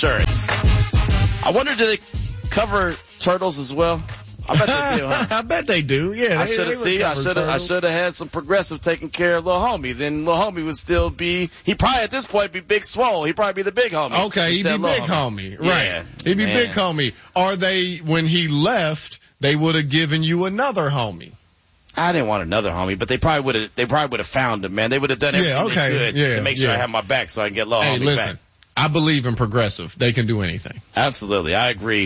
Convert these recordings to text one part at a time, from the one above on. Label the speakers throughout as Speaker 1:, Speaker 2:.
Speaker 1: insurance. I wonder, do they cover turtles as well? I bet they do, huh?
Speaker 2: I bet they do. Yeah.
Speaker 1: I should have had some Progressive taking care of little homie. Then little homie would still be, he'd probably at this point be Big Swole. He'd probably be the big homie.
Speaker 2: Okay, he'd be big homie. Right.
Speaker 1: Yeah,
Speaker 2: he'd be big homie. Or when he left, they would have given you another homie.
Speaker 1: I didn't want another homie, but they probably would have found him, man. They would have done everything they could to make sure I have my back so I can get little homie
Speaker 2: listen,
Speaker 1: back.
Speaker 2: I believe in Progressive. They can do anything.
Speaker 1: Absolutely. I agree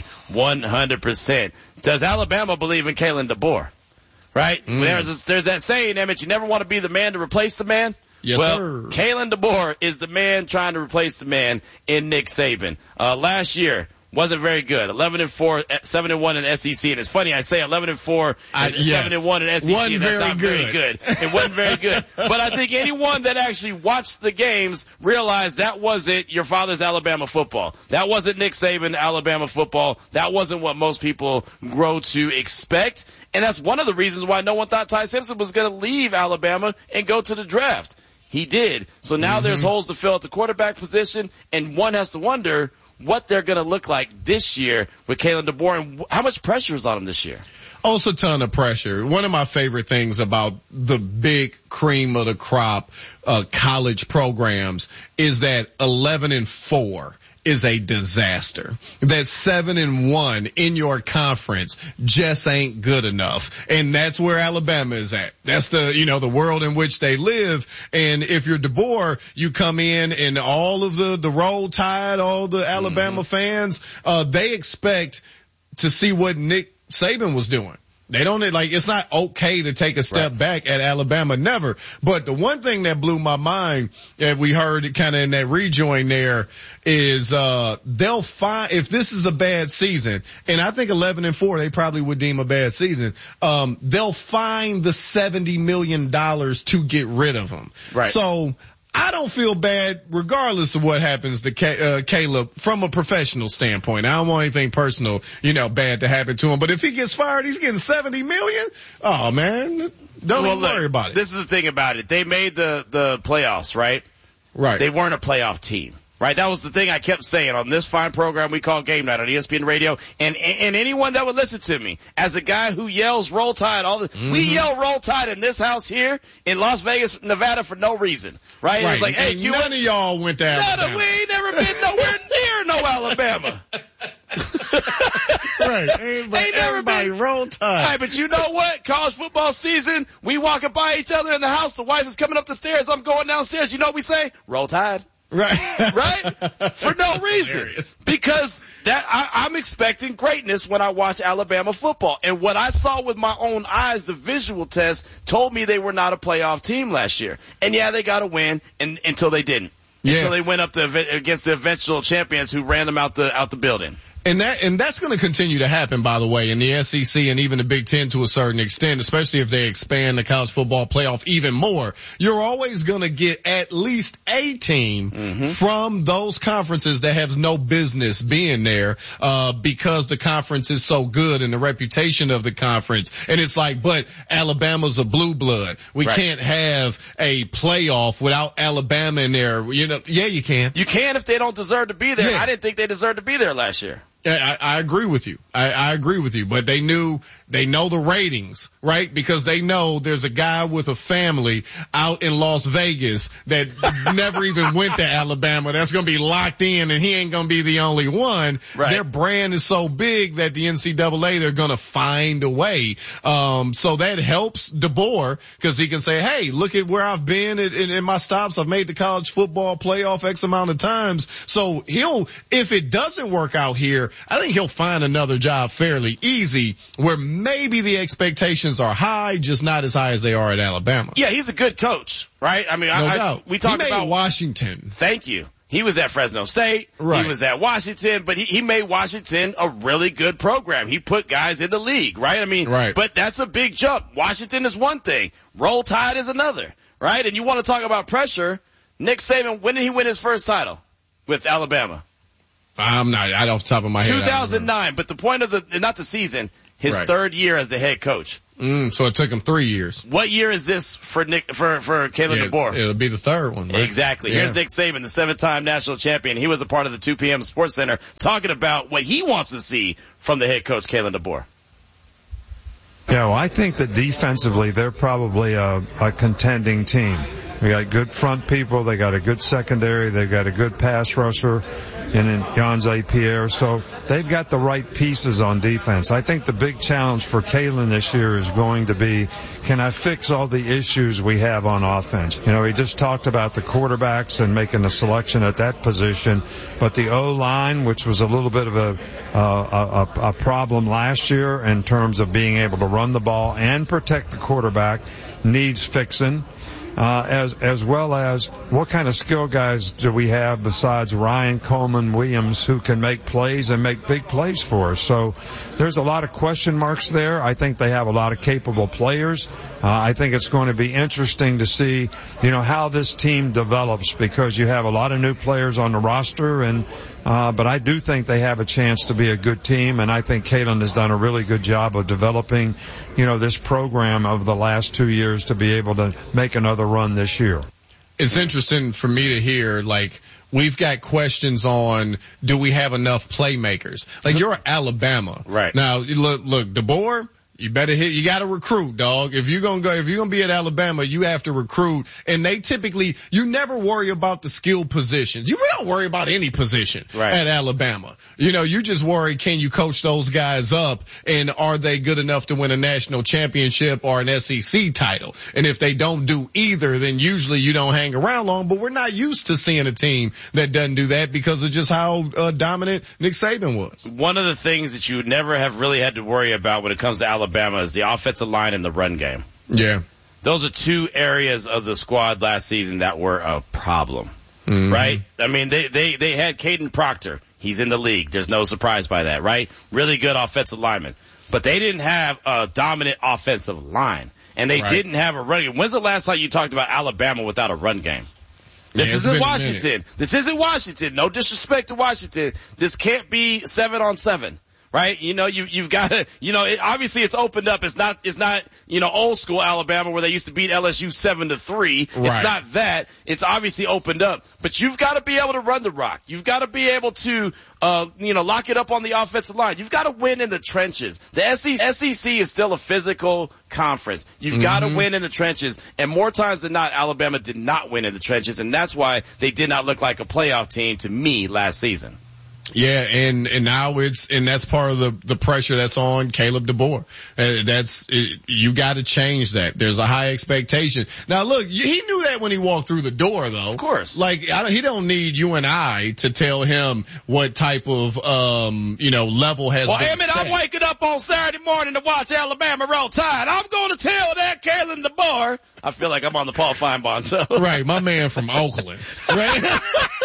Speaker 1: 100%. Does Alabama believe in Kalen DeBoer? Right? There's that saying, Emmett, you never want to be the man to replace the man.
Speaker 2: Yes, sir.
Speaker 1: Kalen DeBoer is the man trying to replace the man in Nick Saban. Last year, wasn't very good. 11-4, 7-1 in the SEC. And it's funny, I say 11-4, 7-1 in SEC.
Speaker 2: Wasn't
Speaker 1: that's not very good. It wasn't very good. But I think anyone that actually watched the games realized that wasn't your father's Alabama football. That wasn't Nick Saban Alabama football. That wasn't what most people grow to expect. And that's one of the reasons why no one thought Ty Simpson was going to leave Alabama and go to the draft. He did. So now there's holes to fill at the quarterback position, and one has to wonder what they're going to look like this year with Kalen DeBoer and how much pressure is on him this year.
Speaker 2: Oh, it's a ton of pressure. One of my favorite things about the big cream of the crop college programs is that 11-4 is a disaster. That 7-1 in your conference just ain't good enough. And that's where Alabama is at. That's the world in which they live. And if you're DeBoer, you come in and all of the Roll Tide, all the Alabama fans, they expect to see what Nick Saban was doing. They don't it's not okay to take a step back at Alabama, never. But the one thing that blew my mind that we heard kind of in that rejoin there is, they'll find, if this is a bad season, and I think 11-4 they probably would deem a bad season, they'll find the $70 million to get rid of him.
Speaker 1: Right.
Speaker 2: So, I don't feel bad regardless of what happens to Caleb from a professional standpoint. I don't want anything personal, bad to happen to him. But if he gets fired, he's getting $70 million. Oh man, don't even worry about it.
Speaker 1: This is the thing about it. They made the playoffs, right?
Speaker 2: Right.
Speaker 1: They weren't a playoff team. Right, that was the thing I kept saying on this fine program we call Game Night on ESPN Radio, and anyone that would listen to me, as a guy who yells Roll Tide, we yell Roll Tide in this house here in Las Vegas, Nevada for no reason, right?
Speaker 2: Right.
Speaker 1: It's like, hey,
Speaker 2: none of y'all went to Alabama.
Speaker 1: We ain't never been nowhere near no Alabama.
Speaker 2: Right, ain't never been Roll Tide.
Speaker 1: Right, but you know what? College football season, we walking by each other in the house. The wife is coming up the stairs. I'm going downstairs. You know what we say? Roll Tide.
Speaker 2: Right.
Speaker 1: Right? For no reason.
Speaker 2: Hilarious.
Speaker 1: Because I'm expecting greatness when I watch Alabama football. And what I saw with my own eyes, the visual test, told me they were not a playoff team last year. And yeah, they got a win until they didn't.
Speaker 2: Yeah.
Speaker 1: Until they went up against the eventual champions who ran them out the building.
Speaker 2: And that's going to continue to happen, by the way, in the SEC and even the Big Ten to a certain extent, especially if they expand the college football playoff even more. You're always going to get at least a team from those conferences that has no business being there, because the conference is so good and the reputation of the conference. And it's like, but Alabama's a blue blood. We can't have a playoff without Alabama in there. Yeah, you can.
Speaker 1: You can if they don't deserve to be there.
Speaker 2: Yeah.
Speaker 1: I didn't think they deserved to be there last year.
Speaker 2: I agree with you. I agree with you. But they know the ratings, right? Because they know there's a guy with a family out in Las Vegas that never even went to Alabama. That's going to be locked in, and he ain't going to be the only one.
Speaker 1: Right.
Speaker 2: Their brand is so big that the NCAA, they're going to find a way. So that helps DeBoer because he can say, hey, look at where I've been in my stops. I've made the college football playoff X amount of times. So if it doesn't work out here, I think he'll find another job fairly easy where maybe the expectations are high, just not as high as they are at Alabama.
Speaker 1: Yeah, he's a good coach, right? I mean,
Speaker 2: no doubt.
Speaker 1: We talked about
Speaker 2: Washington.
Speaker 1: Thank you. He was at Fresno State.
Speaker 2: Right.
Speaker 1: He was at Washington, but he made Washington a really good program. He put guys in the league, right? I mean, but that's a big jump. Washington is one thing. Roll Tide is another, right? And you want to talk about pressure. Nick Saban, when did he win his first title with Alabama?
Speaker 2: I'm not, I off the top of my head.
Speaker 1: 2009, but the point of not the season, his third year as the head coach.
Speaker 2: So it took him 3 years.
Speaker 1: What year is this for Kalen DeBoer?
Speaker 2: It'll be the third one, right?
Speaker 1: Exactly. Yeah. Here's Nick Saban, the 7-time national champion. He was a part of the 2 p.m. Sports Center talking about what he wants to see from the head coach, Kalen DeBoer.
Speaker 3: Yeah, well, I think that defensively they're probably a contending team. We got good front people. They got a good secondary. They've got a good pass rusher in Yonzé Pierre. So they've got the right pieces on defense. I think the big challenge for Kalen this year is going to be, can I fix all the issues we have on offense? You know, he just talked about the quarterbacks and making a selection at that position, but the O-line, which was a little bit of a problem last year in terms of being able to run the ball and protect the quarterback, needs fixing. As well as what kind of skill guys do we have besides Ryan Coleman Williams who can make plays and make big plays for us. So there's a lot of question marks there. I think they have a lot of capable players. I think it's going to be interesting to see, how this team develops because you have a lot of new players on the roster but I do think they have a chance to be a good team, and I think Kalen has done a really good job of developing, this program over the last 2 years to be able to make another run this year.
Speaker 2: It's interesting for me to hear, we've got questions on, do we have enough playmakers? You're Alabama.
Speaker 1: Right.
Speaker 2: Now, look, DeBoer, you gotta recruit, dog. If you're gonna be at Alabama, you have to recruit. And they typically, you never worry about the skill positions. You don't worry about any position at Alabama. You just worry, can you coach those guys up and are they good enough to win a national championship or an SEC title? And if they don't do either, then usually you don't hang around long, but we're not used to seeing a team that doesn't do that because of just how dominant Nick Saban was.
Speaker 1: One of the things that you would never have really had to worry about when it comes to Alabama is the offensive line and the run game.
Speaker 2: Yeah.
Speaker 1: Those are two areas of the squad last season that were a problem, right? I mean, they had Caden Proctor. He's in the league. There's no surprise by that, right? Really good offensive lineman. But they didn't have a dominant offensive line. And they didn't have a run game. When's the last time you talked about Alabama without a run game? This isn't Washington. This isn't Washington. No disrespect to Washington. This can't be 7-on-7. Right? You've got to, obviously it's opened up. It's not, old school Alabama where they used to beat LSU 7-3.
Speaker 2: Right.
Speaker 1: It's not that. It's obviously opened up, but you've got to be able to run the rock. You've got to be able to, lock it up on the offensive line. You've got to win in the trenches. The SEC is still a physical conference. You've got to win in the trenches. And more times than not, Alabama did not win in the trenches. And that's why they did not look like a playoff team to me last season.
Speaker 2: Yeah, and now that's part of the pressure that's on Caleb DeBoer. You got to change that. There's a high expectation. Now look, he knew that when he walked through the door though.
Speaker 1: Of course.
Speaker 2: He don't need you and I to tell him what type of, level has been
Speaker 1: Emmett,
Speaker 2: set.
Speaker 1: I'm waking up on Saturday morning to watch Alabama Roll Tide. I'm going to tell that Kalen DeBoer. I feel like I'm on the Paul Feinbaum show.
Speaker 2: Right, my man from Oakland. Right?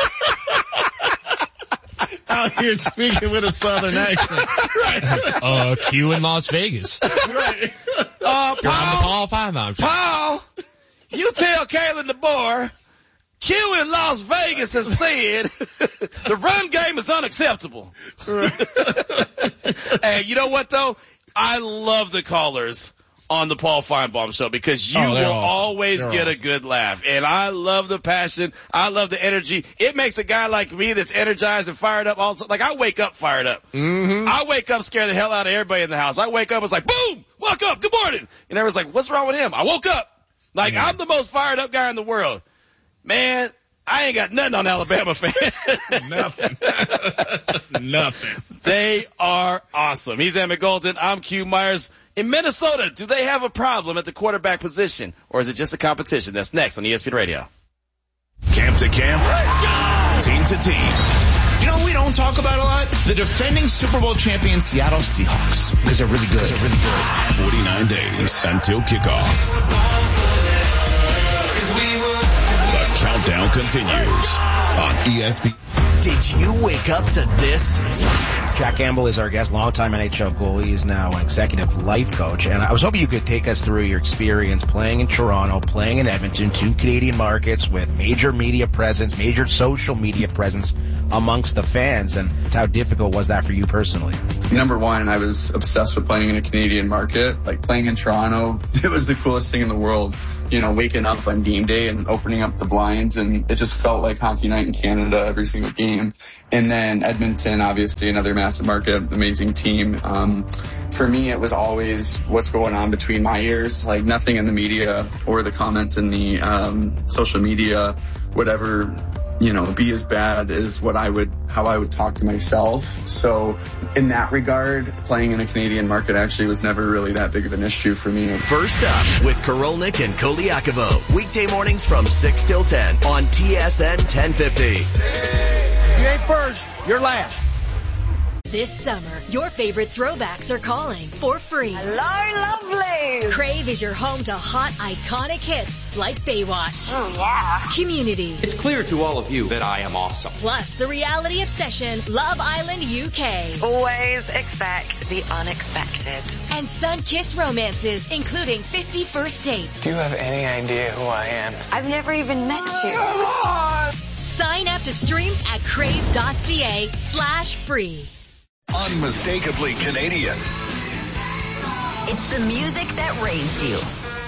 Speaker 2: Out here speaking with a southern accent.
Speaker 4: Right. Q in Las Vegas.
Speaker 2: Right.
Speaker 4: Paul Feinbaum.
Speaker 1: Paul, you tell Kalen DeBoer, Q in Las Vegas has said the run game is unacceptable. Hey, you know what though? I love the callers on the Paul Feinbaum show because you will
Speaker 2: awesome.
Speaker 1: always
Speaker 2: They're
Speaker 1: get
Speaker 2: awesome.
Speaker 1: a good laugh. And I love the passion. I love the energy. It makes a guy like me that's energized and fired up also. I wake up fired up. I wake up scared the hell out of everybody in the house. I wake up, it's like, boom, woke up, good morning. And everyone's like, what's wrong with him? I woke up. I'm the most fired up guy in the world. Man, I ain't got nothing on Alabama fans.
Speaker 2: Nothing.
Speaker 1: They are awesome. He's Emmett Golden. I'm Q Myers. In Minnesota, do they have a problem at the quarterback position, or is it just a competition? That's next on ESPN Radio.
Speaker 5: Camp to camp, team to team. You know what we don't talk about a lot? The defending Super Bowl champion Seattle Seahawks. Because they're really good. 49 days until kickoff. The countdown continues on ESPN.
Speaker 6: Did you wake up to this?
Speaker 7: Jack Campbell is our guest, longtime NHL goalie. He's now an executive life coach. And I was hoping you could take us through your experience playing in Toronto, playing in Edmonton, 2 Canadian markets with major media presence, major social media presence amongst the fans. And how difficult was that for you personally?
Speaker 8: Number one, I was obsessed with playing in a Canadian market. Like playing in Toronto, it was the coolest thing in the world. You know, waking up on game day and opening up the blinds, and it just felt like hockey night in Canada every single game. And then Edmonton, obviously another massive market, amazing team. For me, it was always what's going on between my ears, like nothing in the media or the comments in the social media, whatever, you know, be as bad as how I would talk to myself. So in that regard, playing in a Canadian market actually was never really that big of an issue for me.
Speaker 6: First up with Korolnik and Koliakovo. Weekday mornings from 6 till 10 on TSN 1050.
Speaker 9: You ain't first, you're last.
Speaker 10: This summer, your favorite throwbacks are calling for free.
Speaker 11: Hello, lovely.
Speaker 10: Crave is your home to hot, iconic hits like Baywatch.
Speaker 11: Oh, yeah.
Speaker 10: Community.
Speaker 9: It's clear to all of you that I am awesome.
Speaker 10: Plus, the reality obsession, Love Island UK.
Speaker 11: Always expect the unexpected.
Speaker 10: And sun-kissed romances, including 50 First Dates.
Speaker 12: Do you have any idea who I am?
Speaker 11: I've never even met you.
Speaker 10: Sign up to stream at crave.ca/free.
Speaker 5: Unmistakably Canadian.
Speaker 13: It's the music that raised you.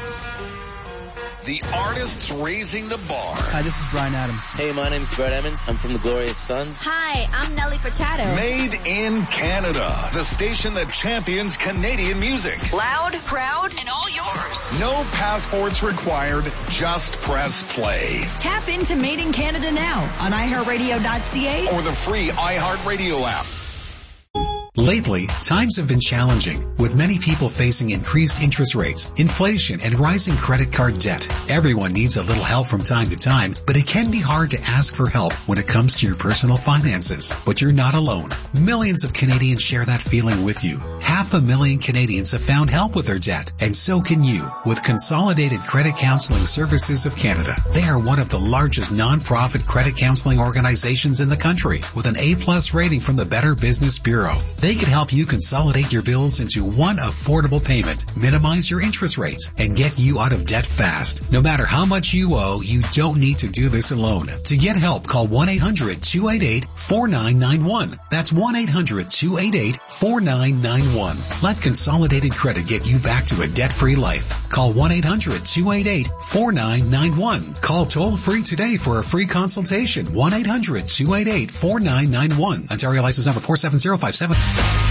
Speaker 5: The artists raising the bar.
Speaker 14: Hi, this is Bryan Adams.
Speaker 15: Hey, my name's Brett Emmons. I'm from the Glorious Sons.
Speaker 13: Hi, I'm Nelly Furtado.
Speaker 5: Made in Canada. The station that champions Canadian music.
Speaker 13: Loud, proud, and all yours.
Speaker 5: No passports required. Just press play.
Speaker 13: Tap into Made in Canada now on iHeartRadio.ca
Speaker 5: or the free iHeartRadio app.
Speaker 16: Lately, times have been challenging, with many people facing increased interest rates, inflation, and rising credit card debt. Everyone needs a little help from time to time, but it can be hard to ask for help when it comes to your personal finances. But you're not alone. Millions of Canadians share that feeling with you. 500,000 Canadians have found help with their debt, and so can you, with Consolidated Credit Counseling Services of Canada. They are one of the largest non-profit credit counseling organizations in the country, with an A+ rating from the Better Business Bureau. They can help you consolidate your bills into one affordable payment, minimize your interest rates, and get you out of debt fast. No matter how much you owe, you don't need to do this alone. To get help, call 1-800-288-4991. That's 1-800-288-4991. Let Consolidated Credit get you back to a debt-free life. Call 1-800-288-4991. Call toll-free today for a free consultation. 1-800-288-4991. Ontario license number 47057.